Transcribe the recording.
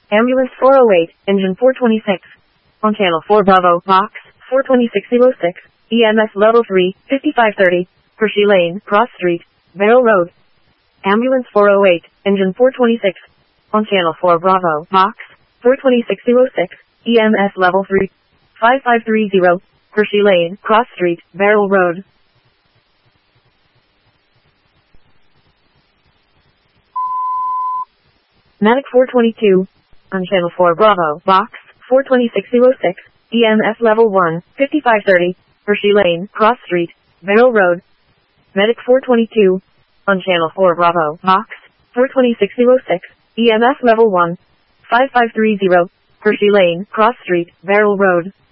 Ambulance 408, engine 426. On channel 4 Bravo, box 42606, EMS level 3, 5530, Hershey Lane, Cross Street, Barrel Road. Ambulance 408, engine 426. On channel 4 Bravo, box 42606, EMS level 3, 5530, Hershey Lane, Cross Street, Barrel Road. Medic 422, on channel 4 Bravo, box 42606, EMS level 1, 5530, Hershey Lane, Cross Street, Barrel Road. Medic 422, on channel 4 Bravo, box 42606, EMS level 1, 5530, Hershey Lane, Cross Street, Barrel Road.